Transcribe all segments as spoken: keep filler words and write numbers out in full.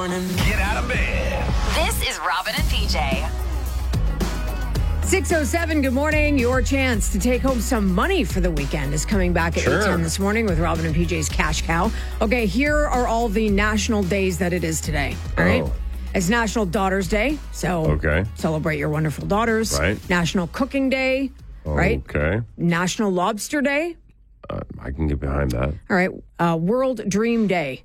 morning. Get out of bed. This is Robin and P J. six oh seven, good morning. Your chance to take home some money for the weekend is coming back at Sure. eight ten this morning with Robin and P J's Cash Cow. Okay, here are all the national days that it is today. All right. Oh. It's National Daughters Day, so Okay. celebrate your wonderful daughters. Right. National Cooking Day, right? Okay. National Lobster Day. Uh, I can get behind that. All right. Uh, World Dream Day.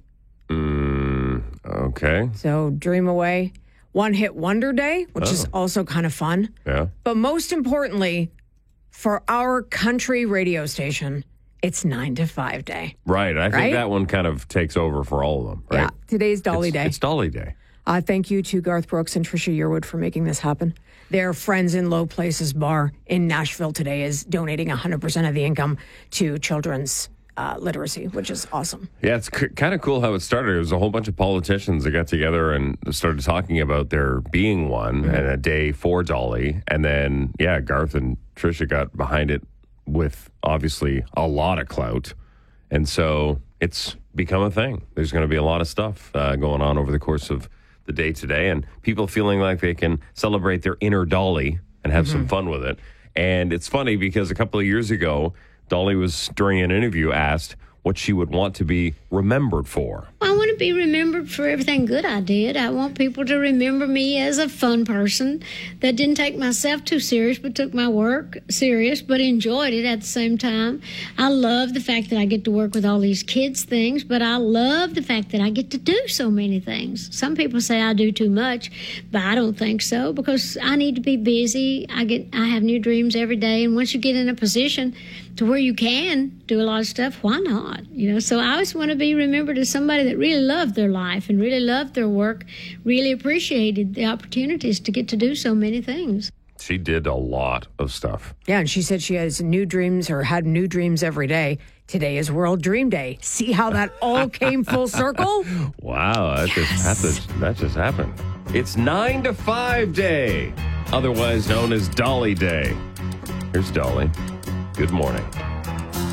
Mm, okay. So dream away. One Hit Wonder Day, which is Oh. also kind of fun. Yeah. But most importantly, for our country radio station, it's nine to five day. Right. I think Right? that one kind of takes over for all of them. Right. Yeah. Today's Dolly it's, Day. It's Dolly Day. Uh, thank you to Garth Brooks and Trisha Yearwood for making this happen. Their Friends in Low Places bar in Nashville today is donating one hundred percent of the income to children's uh, literacy, which is awesome. Yeah, it's c- kind of cool how it started. It was a whole bunch of politicians that got together and started talking about there being one Mm-hmm. and a day for Dolly. And then, yeah, Garth and Trisha got behind it with obviously a lot of clout. And so it's become a thing. There's going to be a lot of stuff uh, going on over the course of the day today, and people feeling like they can celebrate their inner Dolly and have some fun with it. And it's funny because a couple of years ago, Dolly was, during an interview, asked what she would want to be remembered for. I want to be remembered for everything good I did. I want people to remember me as a fun person that didn't take myself too serious, but took my work serious, but enjoyed it at the same time. I love the fact that I get to work with all these kids' things, but I love the fact that I get to do so many things. Some people say I do too much, but I don't think so, because I need to be busy. I get, I have new dreams every day, and once you get in a position to where you can do a lot of stuff, why not? You know, so I always want to be remembered as somebody that really loved their life and really loved their work, really appreciated the opportunities to get to do so many things. She did a lot of stuff. Yeah, and she said she has new dreams or had new dreams every day. Today is World Dream Day. See how that all came full circle? Wow, that, just, that, just, that just happened. It's nine to five day, otherwise known as Dolly Day. Here's Dolly. Good morning.